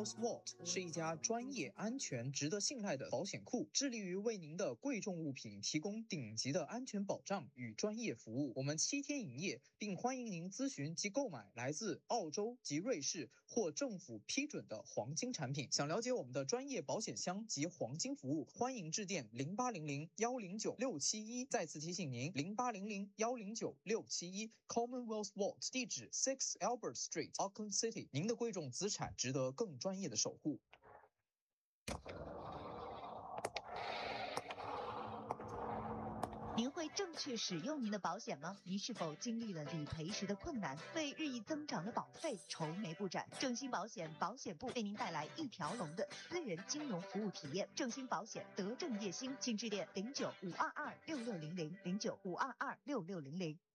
Commonwealth Vault 是一家专业、安全、值得信赖的保险库，致力于为您的贵重物品提供顶级的安全保障与专业服务。我们7天营业，并欢迎您咨询及购买来自澳洲及瑞士或政府批准的黄金产品。想了解我们的专业保险箱及黄金服务，欢迎致电0800-109-671。再次提醒您，0800-109-671 Commonwealth Vault， 地址6 Albert Street，Auckland City。您的贵重资产值得更专业的守护。 您会正确使用您的保险吗？您是否经历了理赔时的困难，为日益增长的保费愁眉不展？正兴保险保险部为您带来一条龙的私人金融服务体验。正兴保险德政叶兴，请致电09-522-6600 09-522-6600。